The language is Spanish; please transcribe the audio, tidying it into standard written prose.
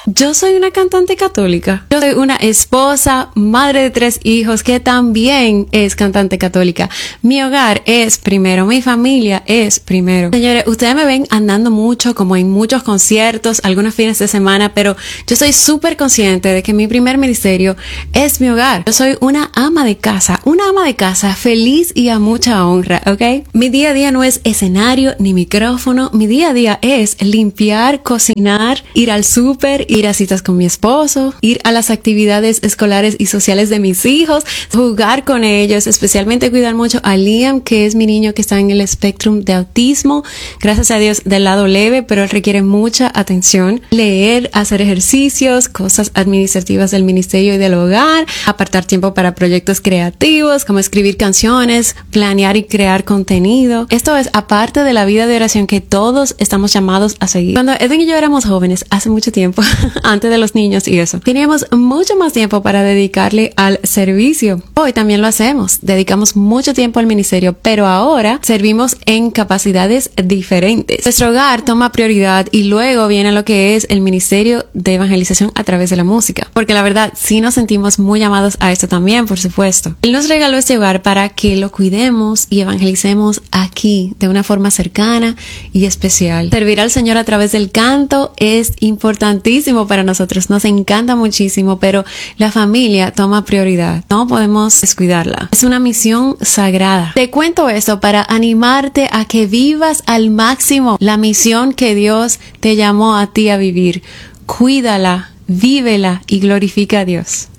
Yo soy una cantante católica. Yo soy una esposa, madre de 3 hijos que también es cantante católica. Mi hogar es primero, mi familia es primero. Señores, ustedes me ven andando mucho, como en muchos conciertos, algunos fines de semana, pero yo soy súper consciente de que mi primer ministerio es mi hogar. Yo soy una ama de casa feliz y a mucha honra, ¿ok? Mi día a día no es escenario ni micrófono. Mi día a día es limpiar, cocinar, ir al súper, ir a citas con mi esposo, ir a las actividades escolares y sociales de mis hijos, jugar con ellos, especialmente cuidar mucho a Liam, que es mi niño que está en el espectro de autismo, gracias a Dios del lado leve, pero él requiere mucha atención. Leer, hacer ejercicios, cosas administrativas del ministerio y del hogar, apartar tiempo para proyectos creativos, como escribir canciones, planear y crear contenido. Esto es aparte de la vida de oración que todos estamos llamados a seguir. Cuando Edwin y yo éramos jóvenes, hace mucho tiempo, antes de los niños y eso, teníamos mucho más tiempo para dedicarle al servicio. Hoy también lo hacemos, dedicamos mucho tiempo al ministerio, pero ahora servimos en capacidades diferentes. Nuestro hogar toma prioridad y luego viene lo que es el ministerio de evangelización a través de la música, porque la verdad sí nos sentimos muy llamados a esto también, por supuesto. Él nos regaló este hogar para que lo cuidemos y evangelicemos aquí de una forma cercana y especial. Servir al Señor a través del canto es importantísimo para nosotros, nos encanta muchísimo, pero la familia toma prioridad, no podemos descuidarla. Es una misión sagrada. Te cuento esto para animarte a que vivas al máximo la misión que Dios te llamó a ti a vivir. Cuídala, vívela y glorifica a Dios.